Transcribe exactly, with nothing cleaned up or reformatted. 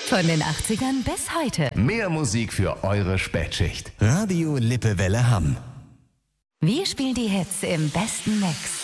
Von den achtzigern bis heute. Mehr Musik für eure Spätschicht. Radio Lippewelle Hamm. Wir spielen die Hits im besten Mix.